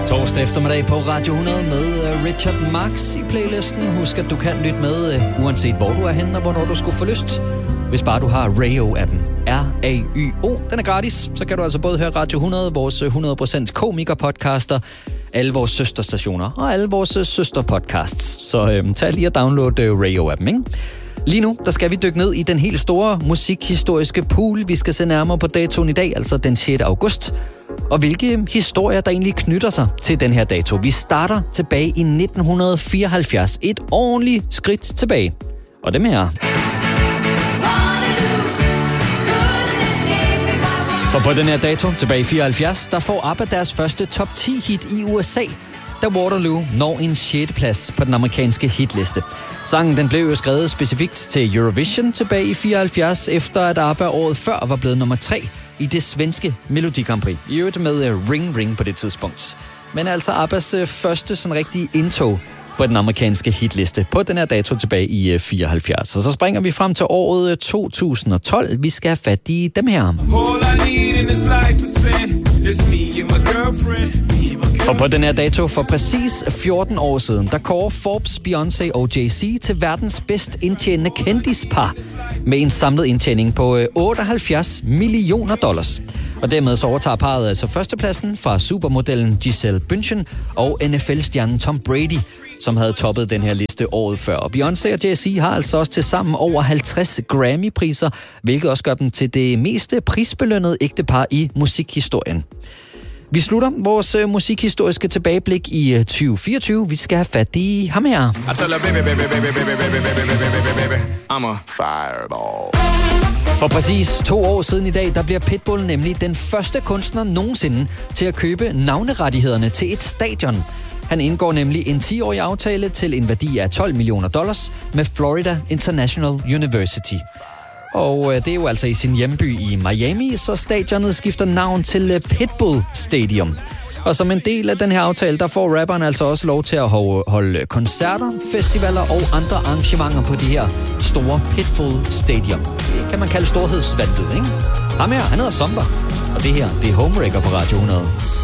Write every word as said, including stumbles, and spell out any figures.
Torsdag eftermiddag på Radio hundrede med Richard Marx i playlisten. Husk, at du kan lytte med, uanset hvor du er henne og hvornår du skulle få lyst. Hvis bare du har Rayo-appen. R A Y O. Den er gratis. Så kan du altså både høre Radio hundrede, vores hundrede procent komiker-podcaster, alle vores søsterstationer og alle vores søsterpodcasts. Så øhm, tag lige og download øh, Rayo-appen, ikke? Lige nu, der skal vi dykke ned i den helt store musikhistoriske pool. Vi skal se nærmere på datoen i dag, altså den sjette august. Og hvilke historier, der egentlig knytter sig til den her dato. Vi starter tilbage i nitten fireoghalvfjerds. Et ordentligt skridt tilbage. Og dem her. For på den her dato, tilbage i fireoghalvfjerds, der får ABBA deres første top ti hit i U S A, da Waterloo når en sjette plads på den amerikanske hitliste. Sangen den blev jo skrevet specifikt til Eurovision tilbage i fireoghalvfjerds, efter at ABBA året før var blevet nummer tre i det svenske Melodi Grand Prix. I øvrigt med Ring Ring på det tidspunkt. Men altså ABBAs første sådan rigtige indtog på den amerikanske hitliste på den her dato tilbage i fireoghalvfjerds. Og så springer vi frem til året to tusind og tolv. Vi skal have fat i dem her. For på den her dato for præcis fjorten år siden, der kårer Forbes, Beyoncé og Jay-Z til verdens bedst indtjenende kendispar med en samlet indtjening på otteoghalvfjerds millioner dollars. Og dermed så overtager parret altså førstepladsen fra supermodellen Gisele Bündchen og N F L-stjernen Tom Brady, som havde toppet den her liste året før. Og Beyoncé og Jay-Z har altså også til sammen over halvtreds Grammy-priser, hvilket også gør dem til det mest prisbelønnede ægtepar i musikhistorien. Vi slutter vores øh, musikhistoriske tilbageblik i tyve fireogtyve. Vi skal have fat i ham her. For præcis to år siden i dag, der bliver Pitbull nemlig den første kunstner nogensinde til at købe navnerettighederne til et stadion. Han indgår nemlig en ti-årig aftale til en værdi af tolv millioner dollars med Florida International University. Og det er jo altså i sin hjemby i Miami, så stadionet skifter navn til Pitbull Stadium. Og som en del af den her aftale, der får rapperen altså også lov til at holde koncerter, festivaler og andre arrangementer på de her store Pitbull Stadium. Det kan man kalde storhedsvandet, ikke? Ham her, han hedder Somber, og det her, det er Homewrecker på Radio hundrede.